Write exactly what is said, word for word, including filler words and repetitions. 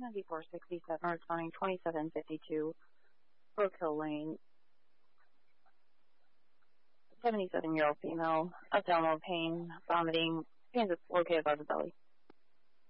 ninety-four sixty-seven, responding twenty-seven fifty-two, Brook Hill Lane. seventy-seven-year-old female, abdominal pain, vomiting, pain that's located above the belly.